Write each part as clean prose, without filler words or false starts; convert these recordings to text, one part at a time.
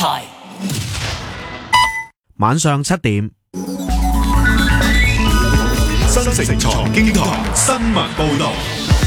台晚上7點， 新城財經台新聞報道。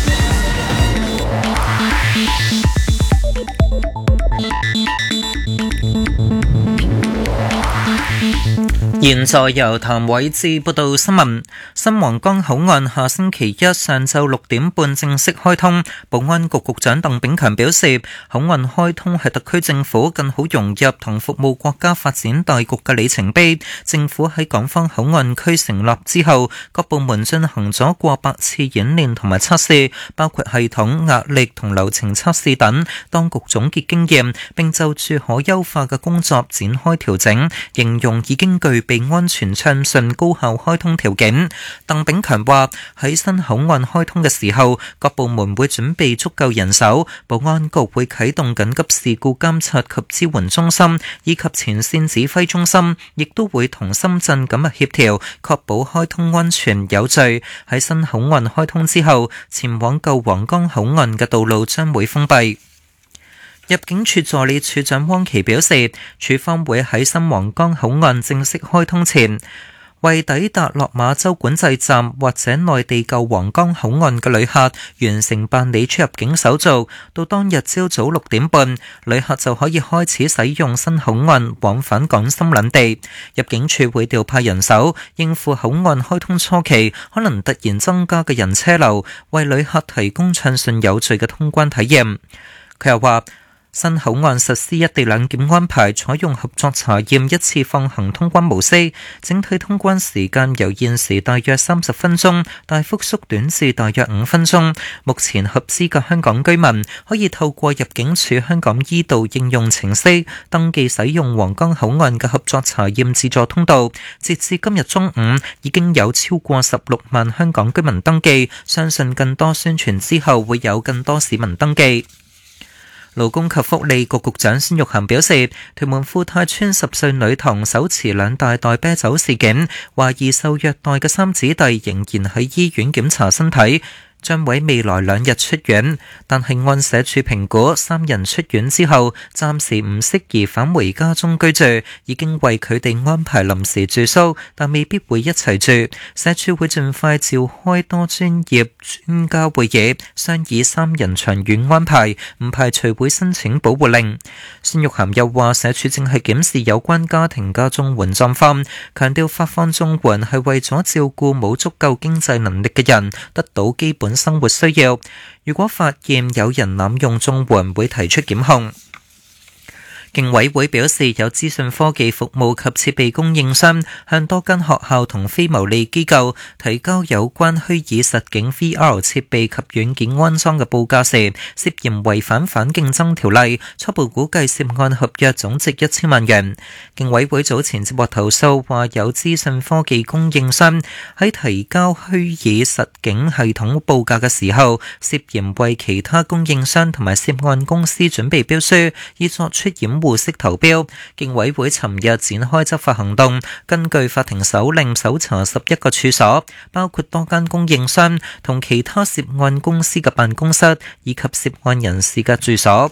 現在由譚偉智報道新聞。新皇崗口岸下星期一上晝6點半正式開通。保安局局長鄧炳強表示，口岸開通係特區政府更好融入同服務國家發展大局嘅里程碑。政府喺港方口岸區成立之後，各部門進行咗過百次演練同埋測試，包括系統、壓力同流程測試等。當局總結經驗，並就住可優化嘅工作展開調整，形容已經具備安全暢順高效開通條件。鄧炳強話，喺新口岸開通嘅時候，各部門會準備足夠人手，保安局會啟動緊急事故監察及支援中心以及前線指揮中心，亦都會同深圳緊密協調，確保開通安全有序。喺新口岸開通之後，前往舊皇崗口岸嘅道路將會封閉。入境處助理處長汪琪表示，處方會喺新皇崗口岸正式開通前，為抵達落馬洲管制站或者內地舊皇崗口岸嘅旅客完成辦理出入境手續，到當日朝早6點半，旅客就可以開始使用新口岸往返港深兩地。入境處會調派人手應付口岸開通初期可能突然增加嘅人車流，為旅客提供暢順有序嘅通關體驗。佢又話，新口岸實施一地兩檢安排，採用合作查驗一次放行通關模式，整體通關時間由現時大約30分鐘大幅縮短至大約5分鐘。目前合資格香港居民可以透過入境處香港依道應用程式登記使用皇崗口岸嘅合作查驗自助通道。截至今日中午，已經有超過16萬香港居民登記，相信更多宣傳之後會有更多市民登記。勞工及福利局局長孫玉菡表示，屯門富泰邨10歲女童手持2大袋啤酒事件，懷疑受虐待嘅三姊弟仍然喺醫院檢查身體，將會未來2日出院，但係按社署評估，3人出院之後暫時唔適宜返回家中居住，已經為佢哋安排臨時住宿，但未必會一齊住。社署會盡快召開多專業專家會議，商議3人長遠安排，唔排除會申請保護令。孫玉菡又話，社署正係檢視有關家庭嘅綜援狀況，強調發放綜援係為咗照顧冇足夠經濟能力嘅人得到基本生活需要，如果發現有人濫用綜援，會提出檢控。競委會表示，有資訊科技服務及設備供應商向多間學校同非牟利機構提交有關虛擬實境 VR 設備及軟件安裝嘅報價時，涉嫌違反反競爭條例，初步估計涉案合約總值1000萬元。競委會早前接獲投訴，話有資訊科技供應商喺提交虛擬實境系統報價嘅時候，涉嫌為其他供應商同埋涉案公司準備標書，以作出掩護式投標。競委會尋日展開執法行動，根據法庭手令搜查11個處所，包括多間供應商同其他涉案公司嘅辦公室，以及涉案人士嘅住所。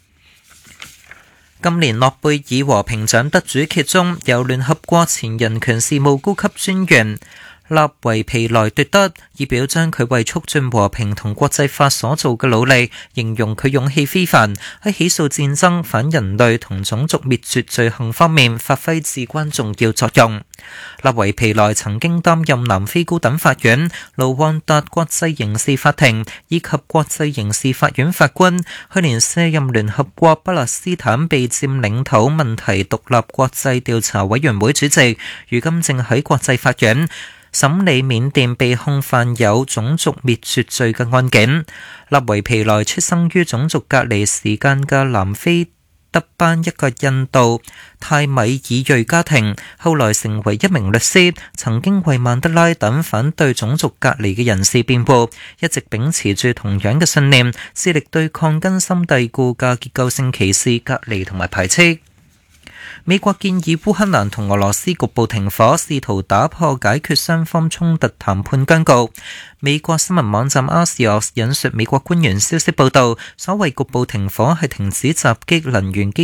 今年諾貝爾和平獎得主揭中，由聯合國前人權事務高級專員納維皮萊奪得，以表彰佢為促進和平同國際法所做嘅努力，形容佢勇氣非凡，喺起訴戰爭、反人類同種族滅絕罪行方面發揮至關重要作用。納維皮萊曾經擔任南非高等法院、盧旺達國際刑事法庭以及國際刑事法院法官，去年卸任聯合國巴勒斯坦被佔領土問題獨立國際調查委員會主席，如今正喺國際法院審理緬甸被控犯有種族滅絕罪嘅案件。納維皮萊出生於種族隔離時間嘅南非德班一個印度泰米爾裔家庭，後來成為一名律師，曾經為曼德拉等反對種族隔離嘅人士辯護，一直秉持住同樣嘅信念，致力對抗根深蒂固嘅結構性歧視、隔離同埋排斥。美國建議烏克蘭同俄羅斯局部停火，試圖打破解決雙方衝突談判僵局。美國新聞網站 Axios 引述美國官員消息報道，所謂局部停火係停止襲擊能源機